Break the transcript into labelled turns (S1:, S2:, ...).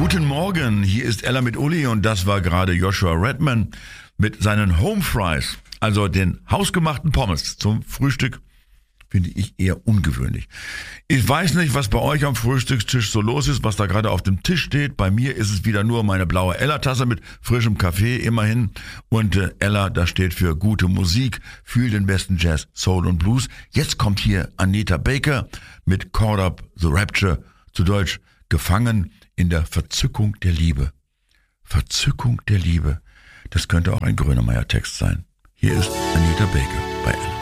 S1: Guten Morgen, hier ist Ella mit Uli und das war gerade Joshua Redman mit seinen Home Fries, also den hausgemachten Pommes zum Frühstück. Finde ich eher ungewöhnlich. Ich weiß nicht, was bei euch am Frühstückstisch so los ist, was da gerade auf dem Tisch steht. Bei mir ist es wieder nur meine blaue Ella-Tasse mit frischem Kaffee immerhin. Und Ella, das steht für gute Musik, fühl den besten Jazz, Soul und Blues. Jetzt kommt hier Anita Baker mit Caught Up the Rapture, zu Deutsch Gefangen in der Verzückung der Liebe. Verzückung der Liebe. Das könnte auch ein Grönemeyer-Text sein. Hier ist Anita Baker bei Ella.